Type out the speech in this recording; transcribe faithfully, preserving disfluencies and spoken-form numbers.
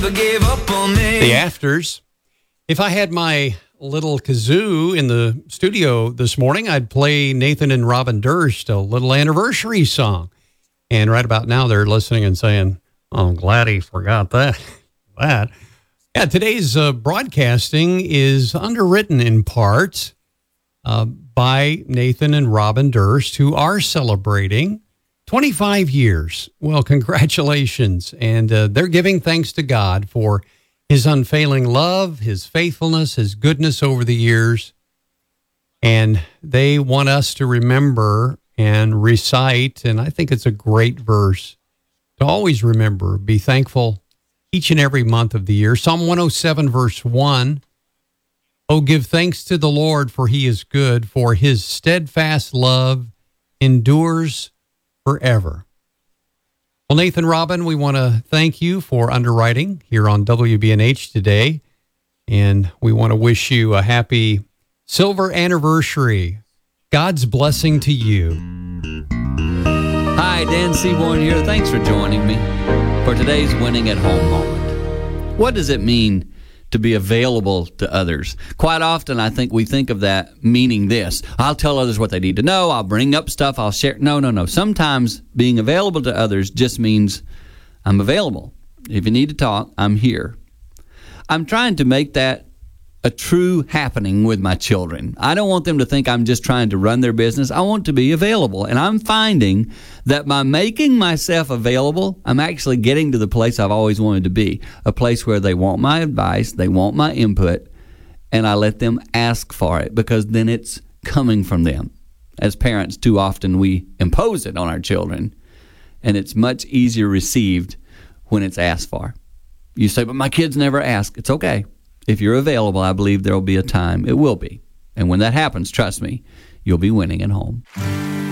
never gave up on me. The Afters. If I had my little kazoo in the studio this morning, I'd play Nathan and Robin Durst, a little anniversary song. And right about now, they're listening and saying, oh, I'm glad he forgot that. that. Yeah, today's uh, broadcasting is underwritten in part uh, by Nathan and Robin Durst, who are celebrating twenty-five years. Well, congratulations. And uh, they're giving thanks to God for his unfailing love, his faithfulness, his goodness over the years. And they want us to remember and recite, and I think it's a great verse to always remember, be thankful each and every month of the year. Psalm one oh seven, verse one, oh, give thanks to the Lord, for he is good, for his steadfast love endures forever. Well, Nathan, Robin, we want to thank you for underwriting here on W B N H today, and we want to wish you a happy silver anniversary. God's blessing to you. Hi, Dan Seaborn here. Thanks for joining me for today's Winning at Home moment. What does it mean to be available to others? Quite often, I think we think of that meaning this. I'll tell others what they need to know. I'll bring up stuff. I'll share. No, no, no. Sometimes being available to others just means I'm available. If you need to talk, I'm here. I'm trying to make that a true happening with my children. I don't want them to think I'm just trying to run their business. I want to be available. And I'm finding that by making myself available, I'm actually getting to the place I've always wanted to be, a place where they want my advice, they want my input, and I let them ask for it because then it's coming from them. As parents, too often we impose it on our children, and it's much easier received when it's asked for. You say, but my kids never ask. It's okay. If you're available, I believe there will be a time. It will be. And when that happens, trust me, you'll be winning at home.